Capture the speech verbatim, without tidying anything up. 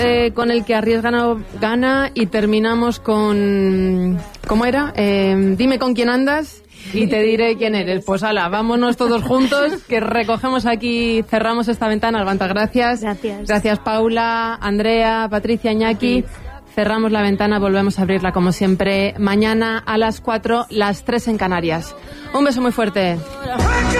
Eh, con el que arriesga no gana y terminamos con... ¿Cómo era? Eh, dime con quién andas y te diré quién eres. Pues ala, vámonos todos juntos, que recogemos aquí, cerramos esta ventana. Alvanta, gracias. Gracias. Gracias, Paula, Andrea, Patricia, Iñaki. Cerramos la ventana, volvemos a abrirla como siempre mañana a las cuatro, las tres en Canarias. Un beso muy fuerte.